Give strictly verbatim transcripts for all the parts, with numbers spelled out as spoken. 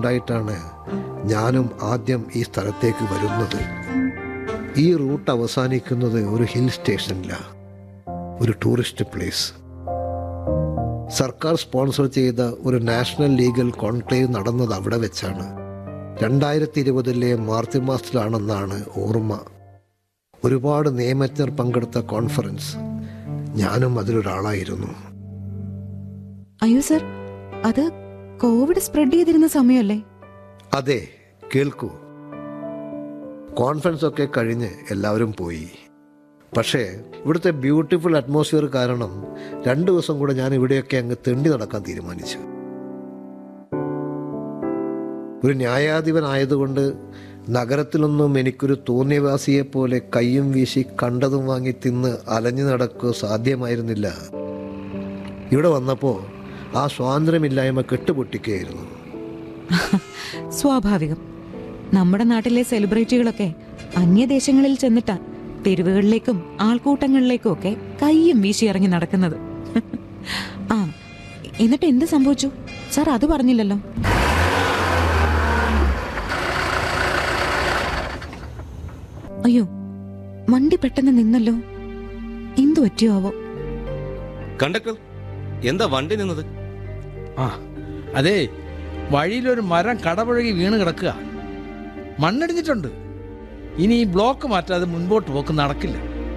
ഉണ്ടായിട്ടാണ് ഞാനും ആദ്യം ഈ സ്ഥലത്തേക്ക് വരുന്നത്. ഈ റൂട്ട് അവസാനിക്കുന്നത് ഒരു ഹിൽ സ്റ്റേഷനിലാണ്, ഒരു ടൂറിസ്റ്റ് പ്ലേസ്. സർക്കാർ സ്പോൺസർ ചെയ്ത ഒരു നാഷണൽ ലീഗൽ കോൺക്ലേവ് നടന്നത് അവിടെ വെച്ചാണ്. രണ്ടായിരത്തി ഇരുപതിലെ മാർച്ച് മാസത്തിലാണെന്നാണ് ഓർമ്മ. ഒരുപാട് നിയമജ്ഞർ പങ്കെടുത്ത കോൺഫറൻസ്. ഞാനും അതിലൊരാളായിരുന്നു. അയ്യോ സർ, അത് കോവിഡ് സ്പ്രെഡ് ചെയ്തിരുന്ന സമയമല്ലേ? അതെ, കേൾക്കൂ. കോൺഫറൻസ് ഒക്കെ കഴിഞ്ഞ് എല്ലാവരും പോയി. പക്ഷേ ഇവിടുത്തെ ബ്യൂട്ടിഫുൾ അറ്റ്മോസ്ഫിയർ കാരണം രണ്ടു ദിവസം കൂടെ ഞാൻ ഇവിടെയൊക്കെ അങ്ങ് തെണ്ടി നടക്കാൻ തീരുമാനിച്ചു. ഒരു ന്യായാധിപനായതുകൊണ്ട് നഗരത്തിലൊന്നും എനിക്കൊരു തോന്നിയവാസിയെപ്പോലെ കയ്യും വീശി കണ്ടതും വാങ്ങി തിന്ന് അലഞ്ഞു നടക്കുക സാധ്യമായിരുന്നില്ല. ഇവിടെ വന്നപ്പോൾ ആ സ്വാതന്ത്ര്യമില്ലായ്മ കെട്ടുപൊട്ടിക്കുകയായിരുന്നു. സ്വാഭാവികം. നമ്മുടെ നാട്ടിലെ സെലിബ്രിറ്റികളൊക്കെ അന്യദേശങ്ങളിൽ ചെന്നിട്ടാ തെരുവുകളിലേക്കും ആൾക്കൂട്ടങ്ങളിലേക്കും ഒക്കെ കയ്യും വീശി ഇറങ്ങി നടക്കുന്നത്. ആ, എന്നിട്ട് എന്ത് സംഭവിച്ചു സാർ? അത് പറഞ്ഞില്ലല്ലോ. അയ്യോ, വണ്ടി പെട്ടെന്ന് നിന്നല്ലോ. എന്തു പറ്റിയോ ആവോ? കണ്ടക്ടർ, എന്താ വണ്ടി നിന്നത്? ആ അതെ, വഴിയിലൊരു മരം കടപുഴകി വീണ് കിടക്കുക. മണ്ണിടിഞ്ഞിട്ടുണ്ട്. ഇനി ഈ ബ്ലോക്ക് മാറ്റാതെ മുൻപോട്ട് പോക്ക് നടക്കില്ല.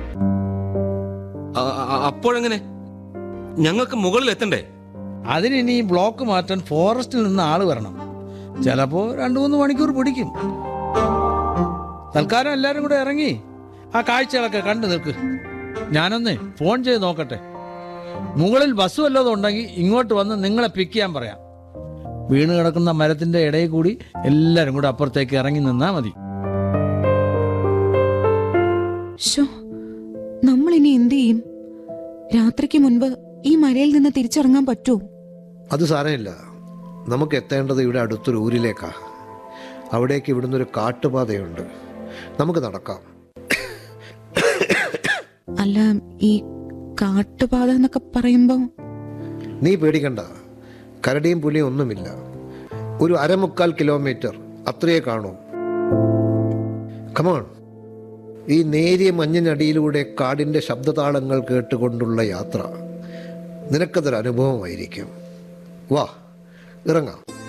അപ്പോഴെങ്ങനെ? ഞങ്ങൾക്ക് മുകളിൽ എത്തണ്ടേ? അതിന് ഇനി ഈ ബ്ലോക്ക് മാറ്റാൻ ഫോറസ്റ്റിൽ നിന്ന് ആള് വരണം. ചിലപ്പോ രണ്ടു മൂന്ന് മണിക്കൂർ പിടിക്കും. തൽക്കാലം എല്ലാരും കൂടെ ഇറങ്ങി ആ കാഴ്ചകളൊക്കെ കണ്ടു നിൽക്ക്. ഞാനൊന്ന് ഫോൺ ചെയ്ത് നോക്കട്ടെ. മുകളിൽ ബസ് വല്ലതും ഉണ്ടെങ്കിൽ ഇങ്ങോട്ട് വന്ന് നിങ്ങളെ പിക്ക് ചെയ്യാൻ പറയാം. വീണ് കിടക്കുന്ന മരത്തിന്റെ ഇടയിൽ കൂടി എല്ലാരും കൂടെ അപ്പുറത്തേക്ക് ഇറങ്ങി നിന്നാ മതി. നമ്മൾ ഇനി എന്ത് ചെയ്യും? രാത്രിക്ക് മുൻപ് ഈ മലയിൽ നിന്ന് തിരിച്ചിറങ്ങാൻ പറ്റുമോ? അത് സാരമില്ല. നമുക്ക് എത്തേണ്ടത് ഇവിടെ അടുത്തൊരു ഊരിലേക്കാ. അവിടേക്ക് ഇവിടുന്ന് ഒരു കാട്ടുപാതയുണ്ട്. നമുക്ക് നടക്കാം. അല്ല, ഈ കാട്ടുപാത എന്നൊക്കെ പറയുമ്പോ? നീ പേടിക്കണ്ട. കരടിയും പുലിയും ഒന്നുമില്ല. ഒരു അരമുക്കാൽ കിലോമീറ്റർ അത്രയേ കാണൂ. കമോൺ. ഈ നേരിയ മഞ്ഞിനടിയിലൂടെ കാടിൻ്റെ ശബ്ദതാളങ്ങൾ കേട്ടുകൊണ്ടുള്ള യാത്ര നിനക്കതൊരു അനുഭവമായിരിക്കും. വാ, ഇറങ്ങാം.